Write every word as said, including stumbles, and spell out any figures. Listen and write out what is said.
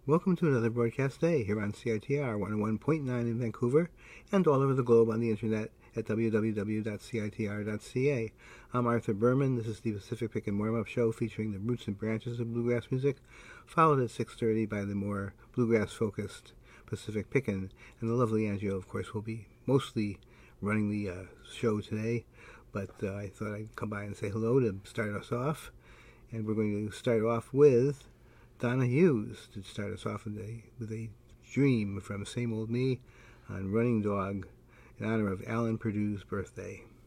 Welcome to another broadcast day here on C I T R one oh one point nine in Vancouver and all over the globe on the internet at w w w dot c i t r dot c a. I'm Arthur Berman. This is the Pacific Pickin' Warm-Up Show featuring the roots and branches of bluegrass music, followed at six thirty by the more bluegrass-focused Pacific Pickin'. And the lovely Angela, of course, will be mostly running the uh, show today, but uh, I thought I'd come by and say hello to start us off. And we're going to start off with Donna Hughes to start us off with a, with a dream from Same Old Me on Running Dog in honor of Alan Perdue's birthday.